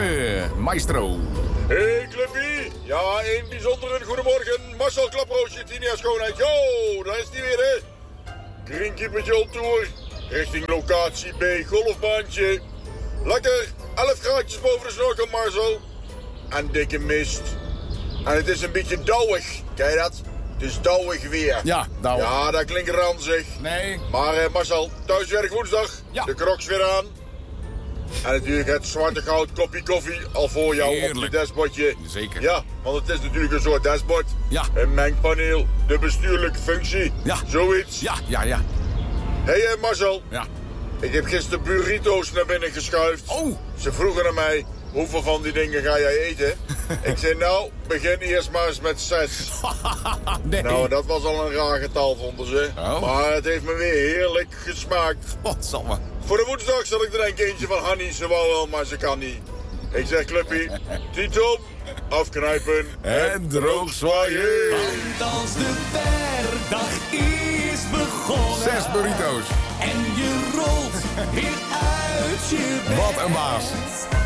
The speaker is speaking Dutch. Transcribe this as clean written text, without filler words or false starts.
maestro. Hey Clubby. Ja, een bijzondere goedemorgen. Marcel Klaproosje, Tinia Schoonheid. Yo, daar is die weer, hè. Greenkeepertje op tour. Richting locatie B, golfbaantje. Lekker, 11 graadjes boven de snorkel, Marcel. En dikke mist. En het is een beetje dauwig. Kijk je dat? Het is dauwig weer. Ja, dauwig. Ja, dat klinkt ranzig. Nee. Maar Marcel, thuiswerk woensdag. Ja. De Crocs weer aan. En natuurlijk het zwarte goud kopje koffie al voor jou op je dashboardje. Zeker. Ja, want het is natuurlijk een soort dashboard. Ja. Een mengpaneel, de bestuurlijke functie. Ja. Zoiets. Ja. Hé Marcel. Ja. Ik heb gisteren burrito's naar binnen geschuift. Oh. Ze vroegen aan mij, hoeveel van die dingen ga jij eten? Ik zei, nou, begin eerst maar eens met 6. Nee. Nou, dat was al een raar getal, vonden ze. Oh. Maar het heeft me weer heerlijk gesmaakt. Godsamme. Voor de woensdag zal ik er een eentje van Hannie. Ze wou wel, maar ze kan niet. Ik zeg, Cluppy, Tito, afknijpen En droog zwaaien. Want als de werkdag is begonnen 6 burrito's. en je rolt weer uit je bed. Wat een baas.